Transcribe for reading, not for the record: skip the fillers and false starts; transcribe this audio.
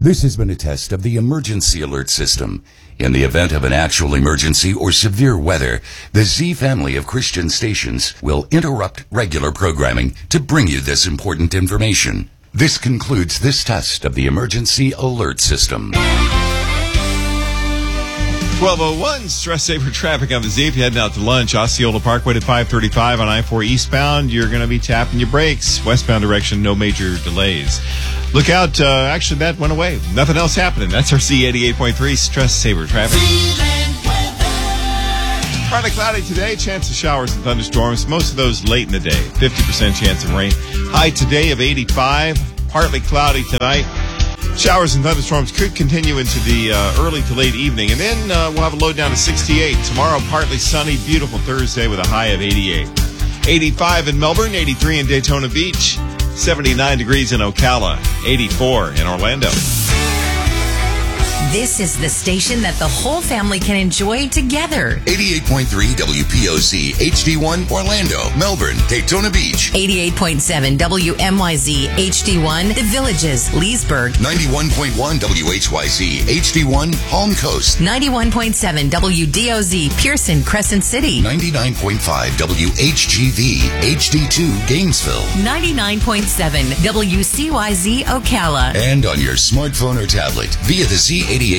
This has been a test of the emergency alert system. In the event of an actual emergency or severe weather, the Z family of Christian stations will interrupt regular programming to bring you this important information. This concludes this test of the emergency alert system. 1201, stress saver traffic on the Z. If you're heading out to lunch, Osceola Parkway at 535 on I-4 eastbound, you're going to be tapping your brakes. Westbound direction, no major delays. Look out, actually that went away. Nothing else happening. That's our C88.3 stress saver traffic. Partly cloudy today, chance of showers and thunderstorms, most of those late in the day. 50% chance of rain. High today of 85, partly cloudy tonight. Showers and thunderstorms could continue into the early to late evening, and then we'll have a low down to 68. Tomorrow, partly sunny, beautiful Thursday with a high of 88. 85 in Melbourne, 83 in Daytona Beach, 79 degrees in Ocala, 84 in Orlando. This is the station that the whole family can enjoy together. 88.3 WPOC, HD1, Orlando, Melbourne, Daytona Beach. 88.7 WMYZ, HD1, The Villages, Leesburg. 91.1 WHYZ, HD1, Palm Coast. 91.7 WDOZ, Pearson, Crescent City. 99.5 WHGV, HD2, Gainesville. 99.7 WCYZ, Ocala. And on your smartphone or tablet via the Z88